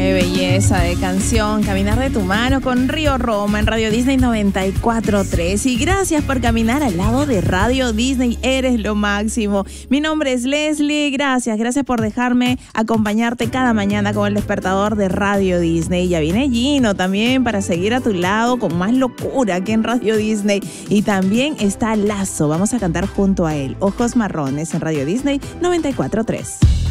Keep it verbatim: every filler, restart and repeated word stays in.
Qué belleza de canción, Caminar de tu mano con Río Roma en Radio Disney noventa y cuatro punto tres. Y gracias por caminar al lado de Radio Disney, eres lo máximo. Mi nombre es Leslie, gracias, gracias por dejarme acompañarte cada mañana con el despertador de Radio Disney. Ya viene Gino también para seguir a tu lado con más locura aquí en Radio Disney. Y también está Lazo, vamos a cantar junto a él, Ojos Marrones en Radio Disney noventa y cuatro punto tres.